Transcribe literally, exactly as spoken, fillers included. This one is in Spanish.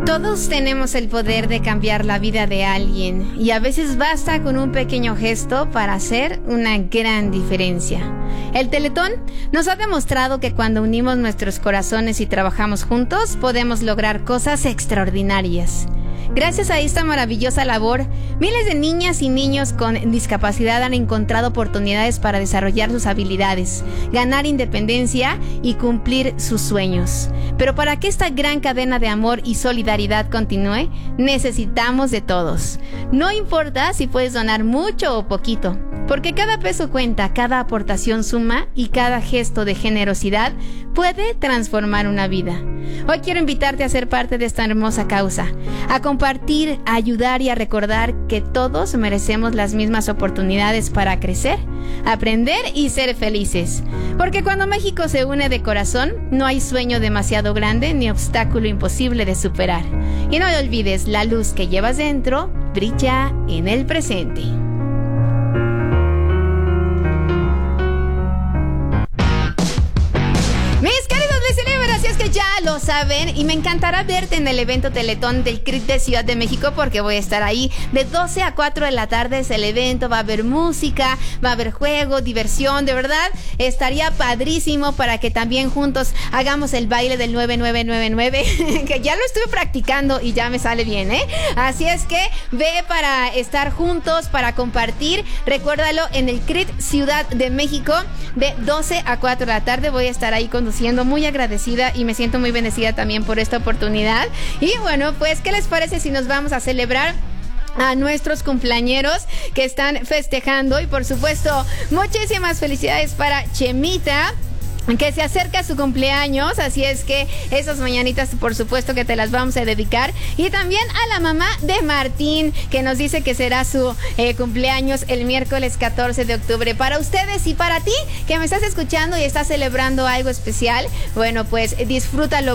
Todos tenemos el poder de cambiar la vida de alguien y a veces basta con un pequeño gesto para hacer una gran diferencia. El Teletón nos ha demostrado que cuando unimos nuestros corazones y trabajamos juntos podemos lograr cosas extraordinarias. Gracias a esta maravillosa labor, miles de niñas y niños con discapacidad han encontrado oportunidades para desarrollar sus habilidades, ganar independencia y cumplir sus sueños. Pero para que esta gran cadena de amor y solidaridad continúe, necesitamos de todos. No importa si puedes donar mucho o poquito, porque cada peso cuenta, cada aportación suma y cada gesto de generosidad puede transformar una vida. Hoy quiero invitarte a ser parte de esta hermosa causa, a compartir, a ayudar y a recordar que todos merecemos las mismas oportunidades para crecer, aprender y ser felices. Porque cuando México se une de corazón, no hay sueño demasiado grande ni obstáculo imposible de superar. Y no olvides, la luz que llevas dentro brilla en el presente. Mis queridos listeners, así es que ya lo saben y me encantará verte en el evento Teletón del C R I T de Ciudad de México porque voy a estar ahí de doce a cuatro de la tarde. Es el evento, va a haber música, va a haber juego, diversión, de verdad estaría padrísimo para que también juntos hagamos el baile del nueve nueve nueve nueve que ya lo estuve practicando y ya me sale bien, ¿eh? Así es que ve para estar juntos, para compartir, recuérdalo en el C R I T Ciudad de México de doce a cuatro de la tarde. Voy a estar ahí conduciendo, muy agradecida y me siento muy bendecida también por esta oportunidad. Y bueno, pues, ¿qué les parece si nos vamos a celebrar a nuestros cumpleañeros que están festejando? Y por supuesto, muchísimas felicidades para Chemita, que se acerca a su cumpleaños, así es que esas mañanitas por supuesto que te las vamos a dedicar. Y también a la mamá de Martín, que nos dice que será su eh, cumpleaños el miércoles catorce de octubre. Para ustedes y para ti, que me estás escuchando y estás celebrando algo especial, bueno, pues disfrútalo